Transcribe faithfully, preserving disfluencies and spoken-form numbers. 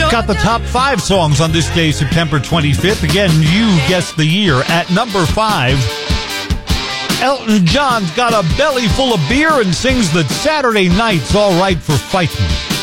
Got the top five songs on this day, September twenty-fifth. Again, you guessed the year. At number five, Elton John's got a belly full of beer and sings that Saturday night's all right for fighting.